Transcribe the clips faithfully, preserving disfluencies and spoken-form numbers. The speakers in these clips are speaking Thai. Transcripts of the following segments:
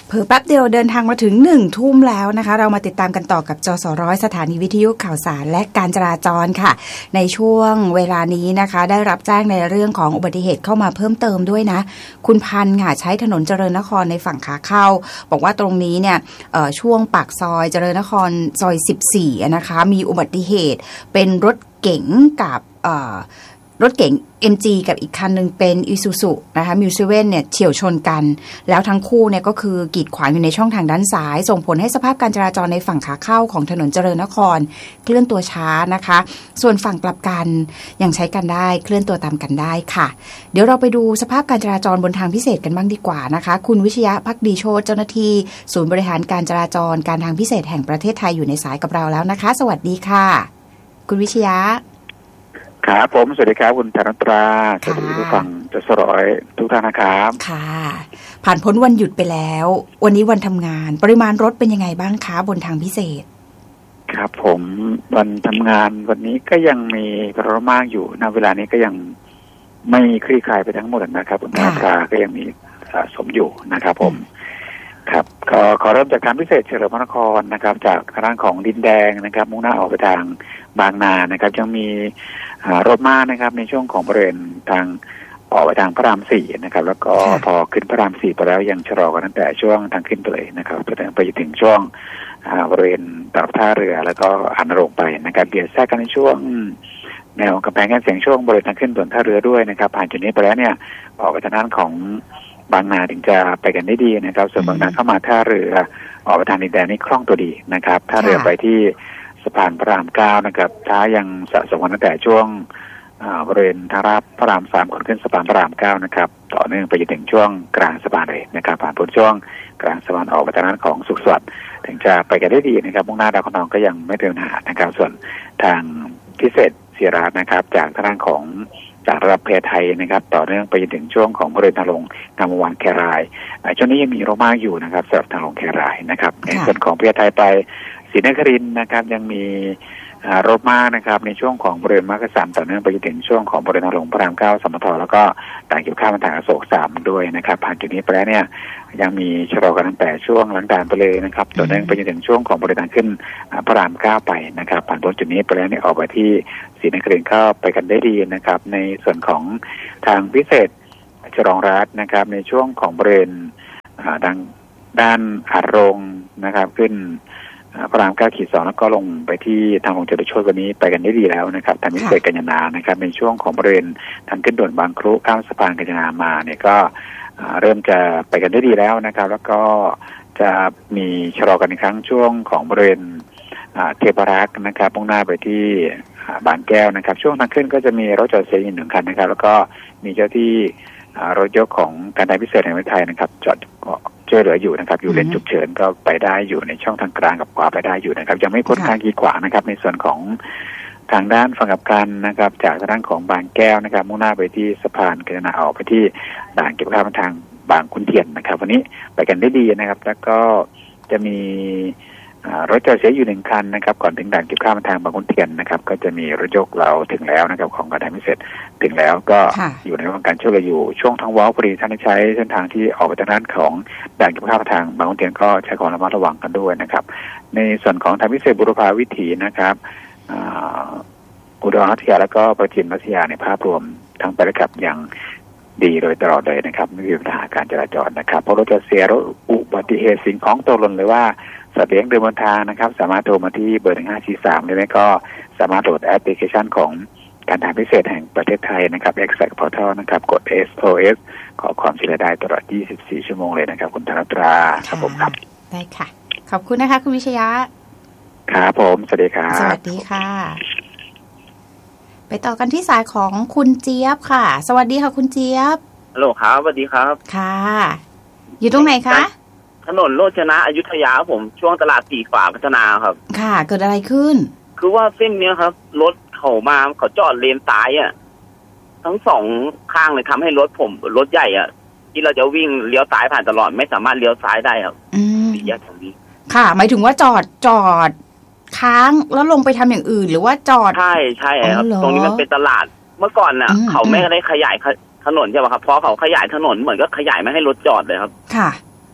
เพิ่งแป๊บเดียวเดินทางมาถึงหนึ่งทุ่มแล้วนะคะเรามาติดตามกันต่อกับจสร้อยสถานีวิทยุข่าวสารและการจราจรค่ะในช่วงเวลานี้นะคะได้รับแจ้งในเรื่องของอุบัติเหตุเข้ามาเพิ่มเติมด้วยนะคุณพันธ์ค่ะใช้ถนนเจริญนครในฝั่งขาเข้าบอกว่าตรงนี้เนี่ยช่วงปากซอยเจริญนครซอยสิบสี่นะคะมีอุบัติเหตุเป็นรถเก๋งกับรถเก๋ง เอ็ม จี กับอีกคันนึงเป็น Isuzu นะคะ มิว เซเว่น เนี่ยเฉี่ยวชนกันแล้วทั้งคู่เนี่ยก็คือกีดขวางอยู่ในช่องทางด้านซ้ายส่งผลให้สภาพการจราจรในฝั่งขาเข้าของถนนเจริญนครเคลื่อนตัวช้านะคะส่วนฝั่งกลับกันยังใช้กันได้เคลื่อนตัวตามกันได้ค่ะเดี๋ยวเราไปดูสภาพการจราจรบนทางพิเศษกันบ้างดีกว่านะคะคุณวิชยะภักดีโชติเจ้าหน้าที่ศูนย์บริหารการจราจรการทางพิเศษแห่งประเทศไทยอยู่ในสายกับเราแล้วนะคะสวัสดีค่ะคุณวิชยะครับผมสวัสดีครับคุณธนตราสวัสดีผู้ฟังจะสร้อยทุกท่านนะครับค่ะผ่านพ้นวันหยุดไปแล้ววันนี้วันทำงานปริมาณรถเป็นยังไงบ้างคะบนทางพิเศษครับผมวันทำงานวันนี้ก็ยังมีรถมากอยู่ณเวลานี้ก็ยังไม่คลี่คลายไปทั้งหมดนะครับคุณธนตราก็ยังมีสะสมอยู่นะครับผมครับขอขอเริ่มจากทางพิเศษเฉลิมพระนครนะครับจากทางด้านของดินแดงนะครับมุ่งหน้าออกไปทางบางนานะครับยังมีรถมากนะครับในช่วงของบริเวณทางออกไปทางพระรามสี่นะครับแล้วก็พอขึ้นพระรามสี่ไปแล้วยังชะลอกันตั้งแต่ช่วงทางขึ้นไปเลยนะครับจนไปถึงช่วงบริเวณตลาดท่าเรือแล้วก็อันโรงไปนะครับเบียดแทรกกันในช่วงแนวกำแพงกั้นเสียงช่วงบริเวณทางขึ้นถนนท่าเรือด้วยนะครับผ่านจุดนี้ไปแล้วเนี่ยออกไปทางด้านของบางนาถึงจะไปกันได้ดีนะครับส่วนบางนาเข้ามาท่าเรือออกไปทางดินแดงนี่คล่องตัวดีนะครับท่าเรือไปที่สะพานพระรามเก้านะครับท้ายังสะสมกันตั้งแต่ช่วงบริเวณทางราบพระรามสามก่อนขึ้นสะพานพระรามเก้านะครับต่อเนื่องไปจนถึงช่วงกลางสะพานเลยนะครับผ่านพ้นช่วงกลางสะพานออกไปทางด้านของสุขสวัสดิ์ถึงจะไปกันได้ดีนะครับมุ่งหน้าดาวคะนองก็ยังไม่เป็นปัญหานะครับส่วนทางพิเศษศิราชนะครับจากทางด้านของจากระดับเพไทยนะครับต่อเนื่องไปจนถึงช่วงของบริเวณทางลงงามวงศ์วานแครายช่วงนี้ยังมีรถมากอยู่นะครับสำหรับทางลงแครายนะครับในส่วนของเพไทยไปศรีนครินทร์นะครับยังมีรถมากนะครับในช่วงของบริเวณมักกะสันต่อเนื่องไปจนถึงช่วงของบริเวณทางลงพระรามเก้าสัมปทแล้วก็ต่างเกี่ยวข้ามมาทางอโศกสามด้วยนะครับผ่านจุดนี้ไปแล้วเนี่ยยังมีชะลอกันตั้งแต่ช่วงหลังด่านไปเลยนะครับต่อเนื่องไปจนถึงช่วงของบริเวณทางขึ้นพระรามเก้าไปนะครับผ่านพ้นจุดนี้ไปแล้วเนี่ยออกไปที่ศรีนครินทร์เข้าไปกันได้ดีนะครับในส่วนของทางพิเศษฉลองรัฐนะครับในช่วงของบริเวณทางด้านอาโรงนะครับขึ้นพระรามเก้าขีดสองแล้วก็ลงไปที่ทางลงจตุโชติวันนี้ไปกันได้ดีแล้วนะครับทางพิเศษกัญญานานะครับในช่วงของบริเวณทางขึ้นด่วนบางครุข้ามสะพานกัญญานามาเนี่ยก็เริ่มจะไปกันได้ดีแล้วนะครับแล้วก็จะมีชะลอกันอีกครั้งช่วงของบริเวณเทพรักษ์นะครับมุ่งหน้าไปที่บางแก้วนะครับช่วงทางขึ้นก็จะมีรถจอดเสียอยู่หนึ่งคันนะครับแล้วก็มีเจ้าที่รถยกของการไฟพิเศษแห่งประเทศไทยนะครับจอดช่วยเหลืออยู่นะครับอยู่เลนฉุกเฉินก็ไปได้อยู่ในช่องทางกลางกับขวาไปได้อยู่นะครับยังไม่พ้นทางกีดขวางนะครับในส่วนของทางด้านฝั่งกับกันนะครับจากทางด้านของบางแก้วนะครับมุ่งหน้าไปที่สะพานกัญญานาออกไปที่ด่านเก็บข้าวทางบางขุนเทียนนะครับวันนี้ไปกันได้ดีนะครับแล้วก็จะมีรถจอดเสียอยู่หนึ่งคันนะครับก่อนถึงด่านเก็บข้าวทางบางขุนเทียนนะครับก็จะมีรถยกเราถึงแล้วนะครับของการไฟพิเศษถึงแล้วก็อยู่ในระหว่างการช่วยเหลืออยู่ช่วงทางวอลพอดีท่านใช้เส้นทางที่ออกไปทางด้านของด่านเก็บข้าวทางบางขุนเทียนก็ใช้ความระมัดระวังกันด้วยนะครับในส่วนของทางพิเศษบุรพาวิถีนะครับอุดรพัทยาแล้วก็ประจินพัทยาในภาพรวมทั้งไปและกลับอย่างดีโดยตลอดเลยนะครับไม่มีปัญหาการจราจรนะครับเพราะรถจะเสียรถอุบัติเหตุสิ่งของตกหล่นเลยว่าสัตว์เลี้ยงเดินบนทางนะครับสามารถโทรมาที่เบอร์หนึ่งห้าสี่สามหรือไม่ก็สามารถโหลดแอปพลิเคชันของการทางพิเศษแห่งประเทศไทยนะครับ Exact Portal นะครับกด เอส โอ เอส ขอความช่วยเหลือได้ตลอดยี่สิบสี่ชั่วโมงเลยนะครับคุณธนตราครับผมครับได้ค่ะขอบคุณนะคะคุณวิชยะครับผมสวัสดีครับสวัสดีค่ะไปต่อกันที่สายของคุณเจี๊ยบค่ะสวัสดีค่ะคุณเจี๊ยบฮัลโหลครับสวัสดีครับค่ะอยู่ตรงไหนคะถนนโรจนะอยุธยาครับผมช่วงตลาดสี่ฝาพัฒนาครับค่ะเกิดอะไรขึ้นคือว่าเส้นนี้ครับรถเขามาเขาจอดเลนซ้ายอ่ะทั้งสองข้างเลยทำให้รถผมรถใหญ่อ่ะที่เราจะวิ่งเลี้ยวซ้ายผ่านตลอดไม่สามารถเลี้ยวซ้ายได้ครับอืมสี่แยกตรงนี้ค่ะหมายถึงว่าจอดจอดค้างแล้วลงไปทำอย่างอื่นหรือว่าจอดใช่ใช่ครับตรงนี้มันเป็นตลาดเมื่อก่อนน่ะเขาไม่ได้ขยายถนนใช่ป่ะครับพอเขาขยายถนนเหมือนก็ขยายไม่ให้รถจอดเลยครับค่ะจ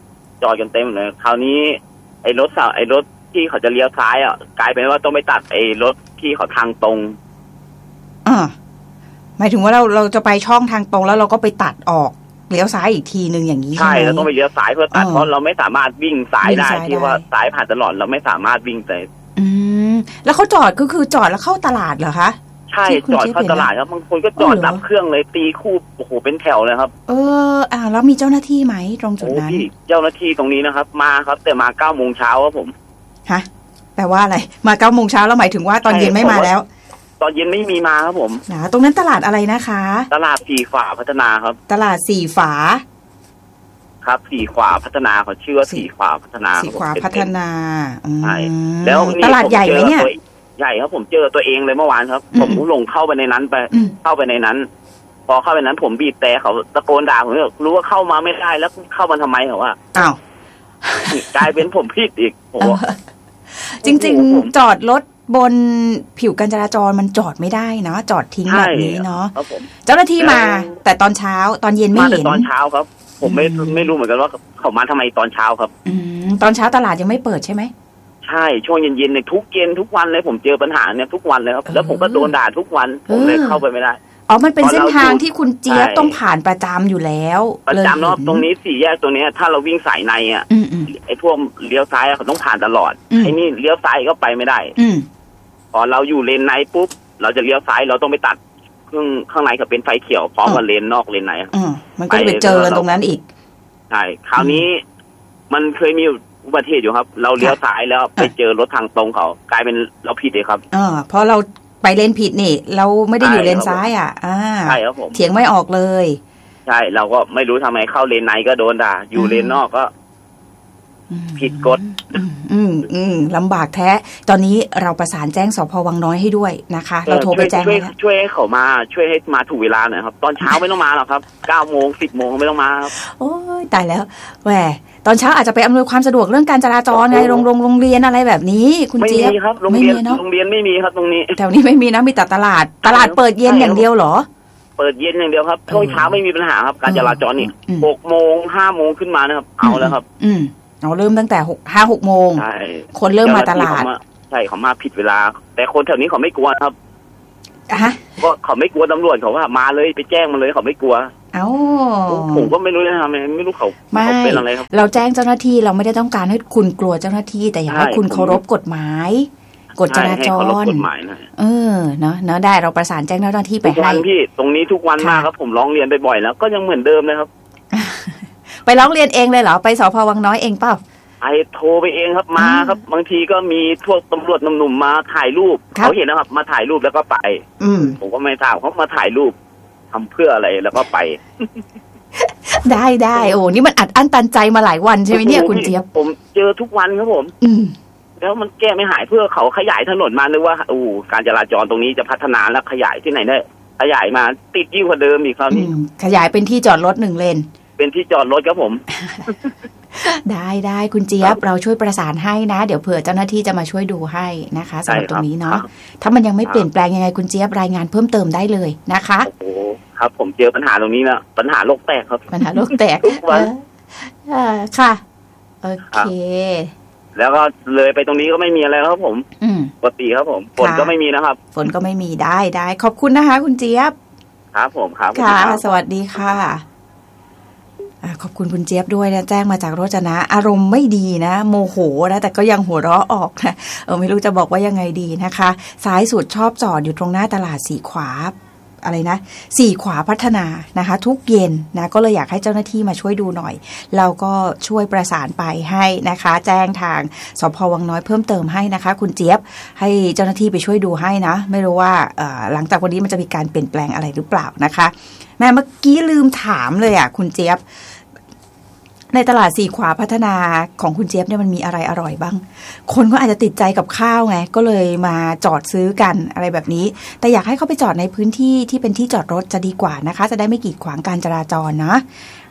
จอดกันเต็มเลยคราวนี้ไอ้รถสาวไอ้รถที่เขาจะเลี้ยวซ้ายอ่ะกลายเป็นว่าต้องไปตัดไอ้รถที่เขาทางตรงอ่าหมายถึงว่าเราเราจะไปช่องทางตรงแล้วเราก็ไปตัดออกเลี้ยวซ้ายอีกทีนึงอย่างนี้ใช่ไหมใช่เราต้องไปเลี้ยวซ้ายเพื่อตัดเพราะเราไม่สามารถวิ่งซ้ายได้ที่ว่าซ้ายผ่านตลอดเราไม่สามารถวิ่งไปอืมแล้วเขาจอดก็คือจอดแล้วเข้าตลาดเหรอคะใช่จอดเข้าตลาดครับบางคนก็จอดดับเครื่องเลยตีคู่โอ้โหเป็นแถวเลยครับเอออ่าแล้วมีเจ้าหน้าที่ไหมตรงจุดนั้นเจ้าหน้าที่ตรงนี้นะครับมาครับแต่มาเก้าโมงเช้าครับผมฮะแปลว่าอะไรมาเก้าโมงเช้าแล้วหมายถึงว่าตอนเย็นไม่มาแล้วตอนเย็นไม่มีมาครับผมนะตรงนั้นตลาดอะไรนะคะตลาดสี่ขวาพัฒนาครับตลาดสี่ฝาครับสี่ขวาพัฒนาเขาชื่อว่าสี่ขวาพัฒนาสี่ขวาพัฒนาใช่แล้วตลาดใหญ่ไหมเนี่ยใหญ่ครับผมเจอตัวเองเลยเมื่อวานครับผมลงเข้าไปในนั้นไปเข้าไปในนั้นพอเข้าไปนั้นผมบีบแต่เขาตะโกนด่าผมรู้ว่าเข้ามาไม่ได้แล้วเข้ามาทำไมเหรอว่าอ้าวกลายเป็นผมผิดอีกโอ้จริงๆจอดรถบนผิวการจราจรมันจอดไม่ได้นะจอดทิ้งแบบนี้เนาะเจ้าหน้าที่มาแต่ตอนเช้าตอนเย็นไม่เห็นตอนเช้าครับผมไม่ไม่รู้เหมือนกันว่าเขามาทำไมตอนเช้าครับอืมตอนเช้าตลาดยังไม่เปิดใช่ไหมใช่ช่วงเย็นๆเนี่ยทุกเย็นทุกวันเลยผมเจอปัญหาเนี่ยทุกวันเลยครับแล้วผมก็โดนด่าทุกวันผมเลยเข้าไปไม่ได้อ๋อมันเป็นเส้นทางที่คุณเจี๊ยบต้องผ่านประจำอยู่แล้วประจำเนาะตรงนี้สี่แยกตรงนี้ถ้าเราวิ่งสายในอ่ะไอ้พวกเลี้ยวซ้ายเขาต้องผ่านตลอดไอ้นี่เลี้ยวซ้ายก็ไปไม่ได้พอเราอยู่เลนในปุ๊บเราจะเลี้ยวซ้ายเราต้องไปตัดเครื่องข้างในเขาเป็นไฟเขียวพร้อมกับเลนนอกเลนในอืมมันก็ไปเจอตรงนั้นอีกใช่คราวนี้มันเคยมีอุบัติเหตุอยู่ครับเราเลี้ยวซ้ายแล้วไปเจอรถทางตรงเขากลายเป็นเราผิดเลยครับอ่าเพราะเราไปเลนผิดนี่เราไม่ได้อยู่เลนซ้ายอ่ะอ่าใช่ครับผมเถียงไม่ออกเลยใช่เราก็ไม่รู้ทำไมเข้าเลนในก็โดนด่าอยู่เลนนอกก็ผิดกฎอืมอืมลำบากแท้ตอนนี้เราประสานแจ้งสพวังน้อยให้ด้วยนะคะเราโทรไปแจ้งช่วยช่วยให้เขามาช่วยให้มาถูกเวลาหน่อยครับตอนเช้าไม่ต้องมาหรอกครับเก้าโมงสิบโมงไม่ต้องมาครับโอ้ยตายแล้วแหวตอนเช้าอาจจะไปอำนวยความสะดวกเรื่องการจราจรไงโรงโรงโรงเรียนอะไรแบบนี้คุณเจี๊ยบไม่มีครับโรงเรียนโรงเรียนไม่มีครับตรงนี้แถวนี้ไม่มีนะมีแต่ตลาดตลาดเปิดเย็นอย่างเดียวเหรอเปิดเย็นอย่างเดียวครับช่วงเช้าไม่มีปัญหาครับการจราจรนี่หกโมงห้าโมงขึ้นมานะครับเอาแล้วครับอืมเราเริ่มตั้งแต่หกห้าหกโมงคนเริ่มมาตลาดใช่เขามาผิดเวลาแต่คนแถวนี้เขาไม่กลัวครับฮะก็เขาไม่กลัวตำรวจเขาว่ามาเลยไปแจ้งมาเลยเขาไม่กลัวเอ้าผมก็ไม่รู้จะทำไงไม่รู้เขาเขาเป็นอะไรครับเราแจ้งเจ้าหน้าที่เราไม่ได้ต้องการให้คุณกลัวเจ้าหน้าที่แต่อยากให้คุณเคารพกฎหมายกฎจราจรกฎหมายนะเออเนาะเนาะได้เราประสานแจ้งเจ้าหน้าที่ไปให้พี่ตรงนี้ทุกวันมากครับผมร้องเรียนไปบ่อยแล้วก็ยังเหมือนเดิมเลยครับไปร้องเรียนเองเลยเหรอไปสพวังน้อยเองเปล่าไอโทรไปเองครับมาครับบางทีก็มีพวกตำรวจหนุ่มๆมาถ่ายรูปเขาเห็นนะครับมาถ่ายรูปแล้วก็ไปผมก็ไม่ทราบเขามาถ่ายรูปทำเพื่ออะไรแล้วก็ไปได้ได้โอ้นี่มันอัดอั้นตันใจมาหลายวันใช่ไหมเนี่ยคุณเจี๊ยบผมเจอทุกวันครับผมแล้วมันแก้ไม่หายเพื่อเขาขยายถนนมานึกว่าโอ้การจราจรตรงนี้จะพัฒนาแล้วขยายที่ไหนได้ขยายมาติดยิ่งกว่าเดิมอีกคราวนี้ขยายเป็นที่จอดรถหนึ่งเลนเป็นที่จอดรถครับผมได้ได้คุณเจี๊ยบเราช่วยประสานให้นะเดี๋ยวเผื่อเจ้าหน้าที่จะมาช่วยดูให้นะคะสำหรับตรงนี้เนาะถ้ามันยังไม่เปลี่ยนแปลงยังไงคุณเจี๊ยบรายงานเพิ่มเติมได้เลยนะคะโอ้ครับผมเจอปัญหาตรงนี้นะปัญหาโลกแตกครับปัญหาโลกแตกเออค่ะโอเคแล้วก็เลยไปตรงนี้ก็ไม่มีอะไรครับผมปกติครับผมฝนก็ไม่มีนะครับฝนก็ไม่มีได้ได้ขอบคุณนะคะคุณเจี๊ยบครับผมครับค่ะสวัสดีค่ะขอบคุณคุณเจี๊ยบด้วยนะแจ้งมาจากโรจนะอารมณ์ไม่ดีนะโมโหนะแต่ก็ยังหัวเราะออกนะเออไม่รู้จะบอกว่ายังไงดีนะคะซ้ายสุดชอบจอดอยู่ตรงหน้าตลาดสีขวาอะไรนะสี่ขวาพัฒนานะคะทุกเย็นนะก็เลยอยากให้เจ้าหน้าที่มาช่วยดูหน่อยเราก็ช่วยประสานไปให้นะคะแจ้งทางสพวังน้อยเพิ่มเติมให้นะคะคุณเจี๊ยบให้เจ้าหน้าที่ไปช่วยดูให้นะไม่รู้ว่าหลังจากวันนี้มันจะมีการเปลี่ยนแปลงอะไรหรือเปล่านะคะแม่เมื่อกี้ลืมถามเลยอ่ะคุณเจี๊ยบในตลาดสี่ขวาพัฒนาของคุณเจี๊ยบเนี่ยมันมีอะไรอร่อยบ้างคนก็อาจจะติดใจกับข้าวไงก็เลยมาจอดซื้อกันอะไรแบบนี้แต่อยากให้เขาไปจอดในพื้นที่ที่เป็นที่จอดรถจะดีกว่านะคะจะได้ไม่กีดขวางการจราจรนะ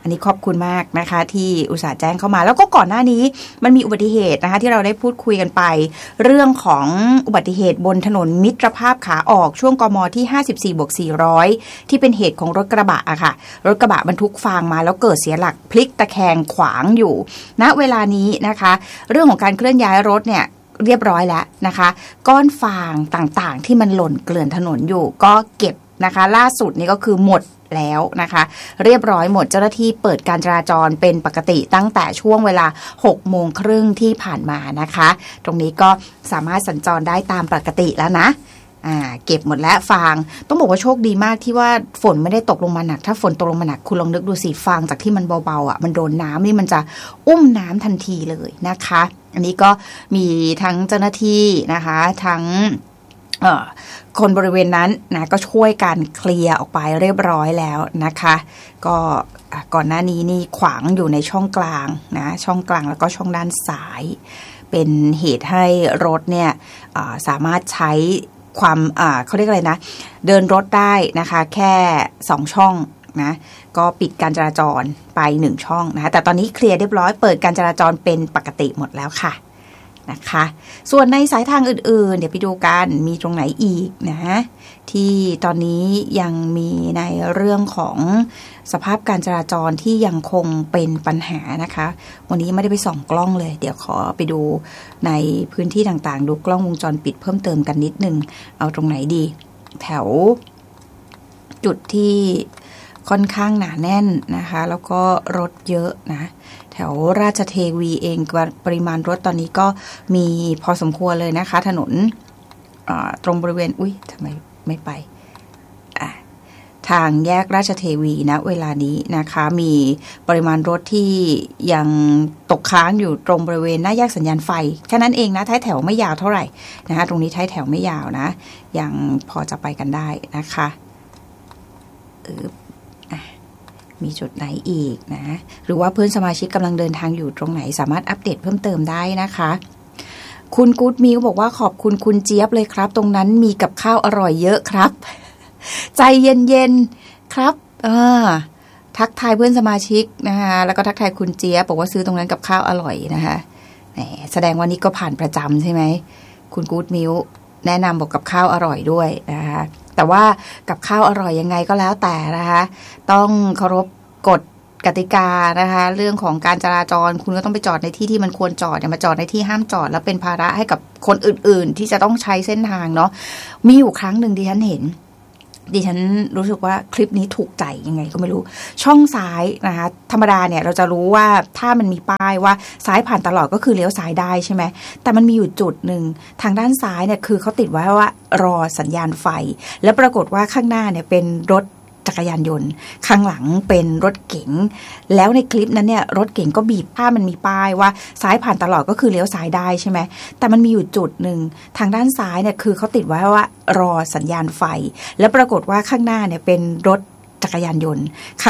อันนี้ขอบคุณมากนะคะที่อุตส่าห์แจ้งเข้ามาแล้วก็ก่อนหน้านี้มันมีอุบัติเหตุนะคะที่เราได้พูดคุยกันไปเรื่องของอุบัติเหตุบนถนนมิตรภาพขาออกช่วงกมที่ ห้าสิบสี่บวกสี่ร้อย ที่เป็นเหตุของรถกระบะอะค่ะรถกระบะบรรทุกฟางมาแล้วเกิดเสียหลักพลิกตะแคงขวางอยู่ณเวลานี้นะคะเรื่องของการเคลื่อนย้ายรถเนี่ยเรียบร้อยแล้วนะคะก้อนฟางต่างๆที่มันหล่นเกลื่อนถนนอยู่ก็เก็บนะคะล่าสุดนี่ก็คือหมดแล้วนะคะเรียบร้อยหมดเจ้าหน้าที่เปิดการจราจรเป็นปกติตั้งแต่ช่วงเวลาหกโมงครึ่งที่ผ่านมานะคะตรงนี้ก็สามารถสัญจรได้ตามปกติแล้วนะอ่าเก็บหมดแล้วฟางต้องบอกว่าโชคดีมากที่ว่าฝนไม่ได้ตกลงมาหนักถ้าฝนตกลงมาหนักคุณลองนึกดูสิฟางจากที่มันเบาๆอ่ะมันโดนน้ำนี่มันจะอุ้มน้ำทันทีเลยนะคะอันนี้ก็มีทั้งเจ้าหน้าที่นะคะทั้งเอ่อคนบริเวณนั้นนะก็ช่วยกันเคลียร์ออกไปเรียบร้อยแล้วนะคะก็ก่อนหน้านี้นี่ขวางอยู่ในช่องกลางนะช่องกลางแล้วก็ช่องด้านซ้ายเป็นเหตุให้รถเนี่ยสามารถใช้ความเขาเรียกอะไรนะเดินรถได้นะคะแค่สองช่องนะก็ปิดการจราจรไปหนึ่งช่องนะคะแต่ตอนนี้เคลียร์เรียบร้อยเปิดการจราจรเป็นปกติหมดแล้วค่ะนะคะส่วนในสายทางอื่นๆเดี๋ยวไปดูกันมีตรงไหนอีกนะที่ตอนนี้ยังมีในเรื่องของสภาพการจราจรที่ยังคงเป็นปัญหานะคะวันนี้ไม่ได้ไปส่องกล้องเลยเดี๋ยวขอไปดูในพื้นที่ต่างๆดูกล้องวงจรปิดเพิ่มเติมกันนิดนึงเอาตรงไหนดีแถวจุดที่ค่อนข้างหนาแน่นนะคะแล้วก็รถเยอะนะแถวราชเทวีเองปริมาณรถตอนนี้ก็มีพอสมควรเลยนะคะถนนตรงบริเวณอุ้ยทำไมไม่ไปทางแยกราชเทวีนะเวลานี้นะคะมีปริมาณรถที่ยังตกค้างอยู่ตรงบริเวณหน้าแยกสัญญาณไฟแค่นั้นเองนะท้ายแถวไม่ยาวเท่าไหร่นะคะตรงนี้ท้ายแถวไม่ยาวนะยังพอจะไปกันได้นะคะเออมีจุดไหนอีกนะหรือว่าเพื่อนสมาชิกกำลังเดินทางอยู่ตรงไหนสามารถอัปเดตเพิ่มเติมได้นะคะคุณกู๊ดมิวบอกว่าขอบคุณคุณเจี๊ยบเลยครับตรงนั้นมีกับข้าวอร่อยเยอะครับใจเย็นๆครับเออทักทายเพื่อนสมาชิกนะคะแล้วก็ทักทายคุณเจี๊ยบบอกว่าซื้อตรงนั้นกับข้าวอร่อยนะคะแหมแสดงว่านี่ก็ผ่านประจำใช่ไหมคุณกู๊ดมิวแนะนำบอกกับข้าวอร่อยด้วยนะคะแต่ว่ากับข้าวอร่อยยังไงก็แล้วแต่นะคะต้องเคารพกฎกติกานะคะเรื่องของการจราจรคุณก็ต้องไปจอดในที่ที่มันควรจอดอย่ามาจอดในที่ห้ามจอดแล้วเป็นภาระให้กับคนอื่นๆที่จะต้องใช้เส้นทางเนาะมีอยู่ครั้งหนึ่งดิฉันเห็นดิฉันรู้สึกว่าคลิปนี้ถูกใจยังไงก็ไม่รู้ช่องซ้ายนะคะธรรมดาเนี่ยเราจะรู้ว่าถ้ามันมีป้ายว่าซ้ายผ่านตลอดก็คือเลี้ยวซ้ายได้ใช่ไหมแต่มันมีอยู่จุดหนึ่งทางด้านซ้ายเนี่ยคือเขาติดไว้ว่ารอสัญญาณไฟแล้วปรากฏว่าข้างหน้าเนี่ยเป็นรถจักรยานยนต์ข้างหลังเป็นรถเก๋งแล้วในคลิปนั้นเนี่ยรถเก๋งก็บีบถ้ามันมีป้ายว่าซ้ายผ่านตลอดก็คือเลี้ยวซ้ายได้ใช่ไหมแต่มันมีอยู่จุดหนึ่งทางด้านซ้ายเนี่ยคือเขาติดไว้ว่ารอสัญญาณไฟแล้วปรากฏว่าข้างหน้าเนี่ยเป็นรถจักรยานยนต์